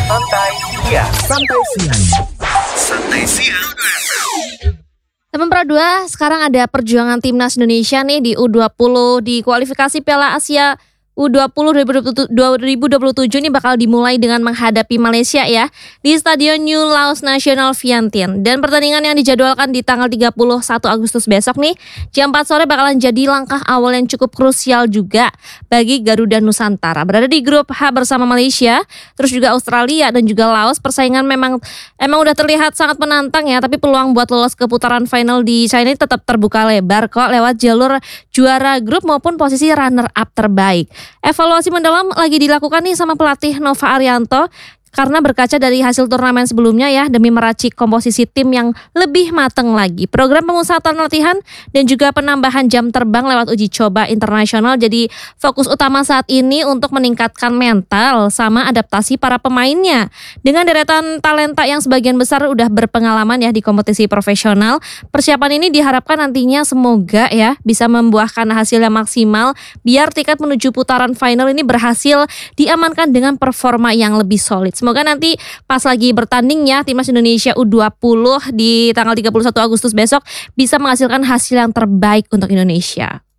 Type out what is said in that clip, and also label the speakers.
Speaker 1: Santai siang.
Speaker 2: Santai siang.
Speaker 1: Santai siang.
Speaker 3: Teman Pro 2, sekarang ada perjuangan timnas Indonesia nih di U20 di kualifikasi Piala Asia U20 2027 ini bakal dimulai dengan menghadapi Malaysia ya di Stadion New Laos National Vientiane. Dan pertandingan yang dijadwalkan di tanggal 31 Agustus besok nih jam 4 sore bakalan jadi langkah awal yang cukup krusial juga bagi Garuda Nusantara. Berada di grup H bersama Malaysia, terus juga Australia dan juga Laos. Persaingan memang udah terlihat sangat menantang ya, tapi peluang buat lolos ke putaran final di China ini tetap terbuka lebar kok lewat jalur juara grup maupun posisi runner up terbaik. Evaluasi mendalam lagi dilakukan nih sama pelatih Nova Arianto karena berkaca dari hasil turnamen sebelumnya ya demi meracik komposisi tim yang lebih matang lagi. Program pemusatan latihan dan juga penambahan jam terbang lewat uji coba internasional jadi fokus utama saat ini untuk meningkatkan mental sama adaptasi para pemainnya. Dengan deretan talenta yang sebagian besar udah berpengalaman ya di kompetisi profesional, persiapan ini diharapkan nantinya semoga ya bisa membuahkan hasil yang maksimal biar tiket menuju putaran final ini berhasil diamankan dengan performa yang lebih solid. Semoga nanti pas lagi bertanding ya timnas Indonesia U20 di tanggal 31 Agustus besok bisa menghasilkan hasil yang terbaik untuk Indonesia.